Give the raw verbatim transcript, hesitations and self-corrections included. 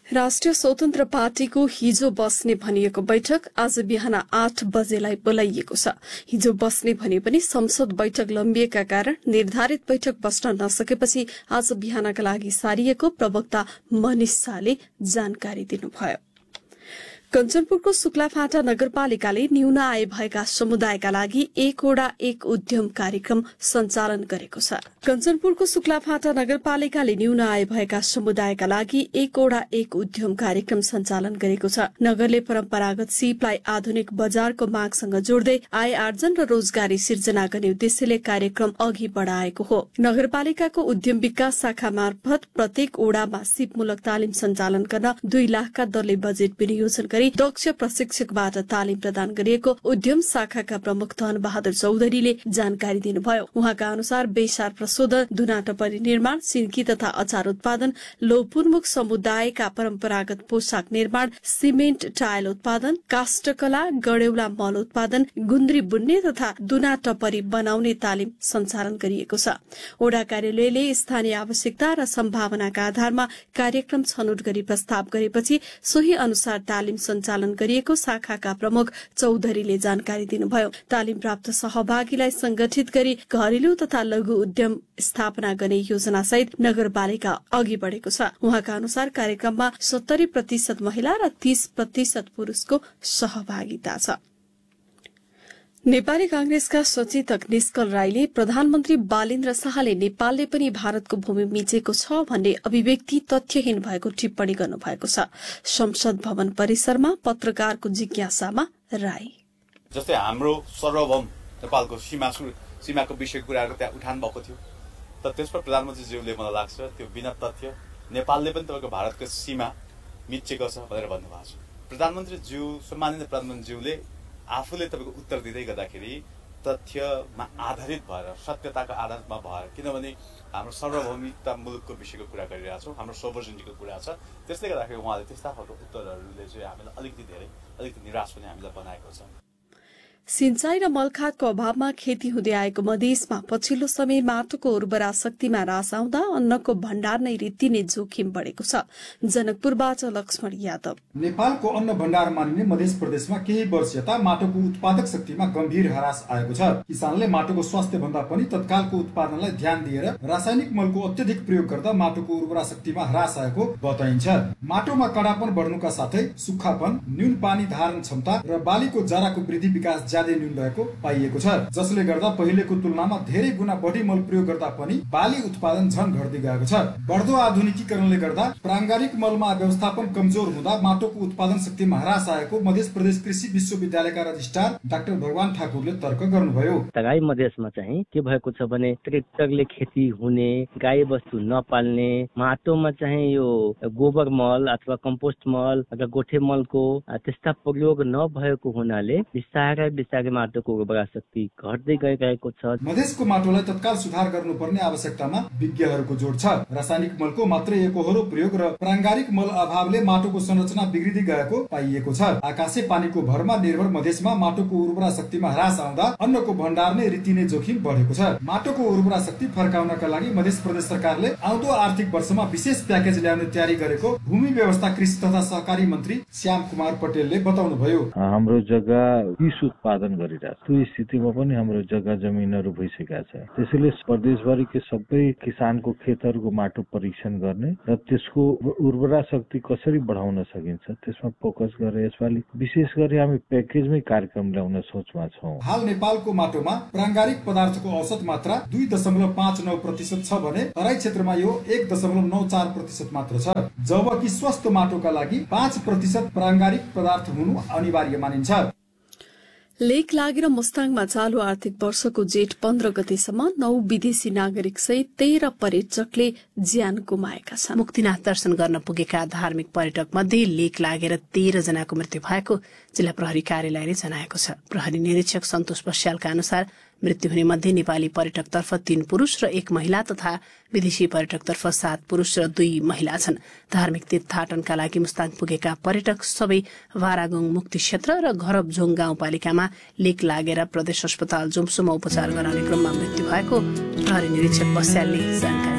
राष्ट्रिय स्वतन्त्र पार्टीको हिजो बस्ने भनिएको बैठक आज बिहान आठ बजेलाई बोलाइएको छ। हिजो बस्ने भने पनि संसद बैठक लम्बिएका कारण निर्धारित बैठक बस्न नसकेपछि आज बिहानका लागि सारिएको प्रवक्ता मनिष शाहले जानकारी दिनुभयो। कञ्चनपुरको शुक्लाफाटा नगरपालिकाले न्यून आय भएका समुदायका लागि एकवटा एक उद्यम कार्यक्रम सञ्चालन गरेको छ। कञ्चनपुरको शुक्लाफाटा नगरपालिकाले न्यून आय भएका समुदायका लागि एकवटा एक उद्यम कार्यक्रम सञ्चालन गरेको छ। नगरले परम्परागत सिपलाई आधुनिक बजारको मागसँग जोड्दै आय आर्जन र रोजगारी सिर्जना गर्ने उद्देश्यले कार्यक्रम अघि बढ़ाएको हो। नगरपालिकाको उद्यम विकास शाखा मार्फत प्रत्येक ओडामा सिपमूलक तालिम सञ्चालन गर्न दुई लाखका दरले बजेट विनियोजन गरी दक्ष प्रशिक्षकबाट तालिम प्रदान गरिएको उद्यम शाखाका प्रमुख धन बहादुर चौधरीले जानकारी दिनुभयो। उहाँका अनुसार बेसार प्रशोधन, दुना टपरी निर्माण, सिन्की तथा अचार उत्पादन, लोपुरमुख समुदायका परम्परागत पोशाक निर्माण, सिमेन्ट टायल उत्पादन, काष्ठकला, गडेउला मल उत्पादन, गुन्द्री बुन्ने तथा दुना टपरी बनाउने तालिम सञ्चालन गरिएको छ। ओडा कार्यालयले स्थानीय आवश्यकता र सम्भावनाका आधारमा कार्यक्रम छनौट गरी प्रस्ताव गरेपछि सोही अनुसार तालिम सञ्चालन गरिएको शाखाका प्रमुख चौधरीले जानकारी दिनुभयो। तालिम प्राप्त सहभागीलाई संगठित गरी घरेलु तथा लघु उद्यम स्थापना गर्ने योजना सहित नगरपालिका अघि बढ़ेको छ। उहाँका अनुसार कार्यक्रममा सत्तरी प्रतिशत महिला र तीस प्रतिशत पुरूषको सहभागिता छ। नेपाली कांग्रेसका सचेतक निष्कल राईले प्रधानमन्त्री बालेन्द्र शाहले नेपालले पनि भारतको भूमि मिचेको छ भन्ने अभिव्यक्ति तथ्यहीन भएको टिप्पणी गर्नुभएको छ। संसद भवन परिसरमा पत्रकारको जिज्ञासामा राई जस्तै हाम्रो सर्वभौम नेपालको सीमा सीमाको विषयको कुराहरु त्यहाँ उठान भएको थियो, तर त्यसमा प्रधानमन्त्रीज्यूले मलाई लाग्छ त्यो बिना तथ्य नेपालले पनि तपाईको भारतको सीमा मिचेको छ भनेर भन्नुभएको छ। प्रधानमन्त्रीज्यू सम्मानित प्रधानमन्त्रीज्यूले आफूले तपाईको उत्तर दिँदै गर्दाखेरि तथ्यमा आधारित भएर सत्यताको आधारमा भएर, किनभने हाम्रो सार्वभौमिकता मुलुकको विषयको कुरा गरिरहेका छौँ, हाम्रो सोभरेनिटीको कुरा छ। त्यसले गर्दाखेरि उहाँले त्यस्ता खालको उत्तरहरूले चाहिँ हामीलाई अलिकति धेरै अलिकति निराश पनि हामीलाई बनाएको छ। सिंचाई र मलखातको अभावमा खेती हुँदै आएको मधेसमा पछिल्लो समय माटोको उर्वरा शक्तिमा ह्रास आउँदा अन्नको भण्डार नै रित्तिने जोखिम बढेको छ। जनकपुरबाट लक्ष्मण यादव। नेपालको अन्न भण्डार मानिने मध्य प्रदेशमा केही वर्ष यता माटोको उत्पादक शक्तिमा गम्भीर ह्रास आएको छ। किसानले माटोको स्वास्थ्य भन्दा पनि तत्कालको उत्पादनलाई ध्यान दिएर रासायनिक मलको अत्यधिक प्रयोग गर्दा माटोको उर्वरा शक्तिमा ह्रास आएको बताइन्छ। माटोमा कडापन बढ्नुका साथै सुक्खापन, न्यून पानी धारण क्षमता र बालीको जराको वृद्धि विकास ज्यादै न्यून भएको पाइएको छ, जसले गर्दा पहिलेको तुलनामा धेरै गुणा बढी मल प्रयोग गर्दा पनि बाली उत्पादन झन घट्दै गएको छ। बढ्दो आधुनिकीकरणले गर्दा प्राङ्गारिक मलमा व्यवस्थापन कमजोर हुँदा माटोको उत्पादन शक्तिमा ह्रास आएको मध्य प्रदेश कृषि विश्वविद्यालयका रजिस्ट्रार डाक्टर भगवान ठाकुरले तर्क गर्नुभयो। तराई मधेसमा चाहिँ के भएको छ भने ट्रेक्टरले खेती हुने, गाई बस्तु नपाल्ने, माटोमा चाहिँ यो गोबर मल अथवा कम्पोस्ट मल अथवा गोठे मलको त्यस्ता प्रयोग नभएको हुनाले बिस्तारै बिस्तारै माटोको उर्वरा शक्ति घट्दै गइरहेको छ। मधेसको माटोलाई तत्काल सुधार गर्नुपर्ने आवश्यकतामा विज्ञहरूको जोड छ। रासायनिक मलको मात्रै एकहोरो प्रयोग र प्राङ्गारिक मल अभावले माटोको संरचना बिग्रिँदै गएको पाइएको छ। आकाशे पानीको भरमा निर्भर मधेसमा माटोको उर्वरा शक्तिमा ह्रास आउँदा अन्नको भण्डार नै रित्तिने जोखिम बढेको छ। माटोको उर्वरा शक्ति फर्काउनका लागि मध्य प्रदेश सरकारले आउँदो आर्थिक वर्षमा विशेष प्याकेज ल्याउने तयारी गरेको भूमि व्यवस्था कृषि तथा सहकारी मन्त्री श्याम कुमार पटेलले बताउनुभयो। हाम्रो जग्गा तीस उत्पादन गरिरहेछ, त्यो स्थितिमा पनि हाम्रो जग्गा जमिनहरू भइसकेका छ। त्यसैले प्रदेशभरिकै सबै किसानको खेतहरूको माटो परीक्षण गर्ने र त्यसको उर्वरा शक्ति कसरी बढाउन सकिन्छ त्यसमा फोकस गरेर यसपालि विशेष गरी हामी प्याकेजमै कार्यक्रम ल्याउन सोचमा छौँ। हाल नेपालको माटोमा प्राङ्गारिक पदार्थको औसत मात्रा दुई दशमलव पाँच नौ प्रतिशत छ भने तराई क्षेत्रमा यो एक दशमलव नौ चार प्रतिशत मात्र छ, जबकि स्वस्थ माटोका लागि पाँच प्रतिशत प्राङ्गारिक पदार्थ हुनु अनिवार्य मानिन्छ। लेक लागेर मुस्ताङमा चालु आर्थिक वर्षको जेठ पन्ध्र गतेसम्म नौ विदेशी नागरिक सहित तेह्र पर्यटकले ज्यान गुमाएका छन्। मुक्तिनाथ दर्शन गर्न पुगेका धार्मिक पर्यटक मध्ये लेक लागेर तेह्र जनाको मृत्यु भएको जिल्ला प्रहरी कार्यालयले जनाएको छ। प्रहरी निरीक्षक सन्तोष बस्यालका अनुसार मृत्यु हुने मध्ये नेपाली पर्यटकतर्फ तीन पुरूष र एक महिला तथा विदेशी पर्यटकतर्फ सात पुरूष र दुई महिला छन्। धार्मिक तीर्थाटनका लागि मुस्ताङ पुगेका पर्यटक सबै वारागुङ मुक्ति क्षेत्र र घरबझोङ गाउँपालिकामा लेक लागेर प्रदेश अस्पताल जुम्सुमा उपचार गराउने क्रममा मृत्यु भएको प्रहरी निरीक्षक बस्यालले जानकारी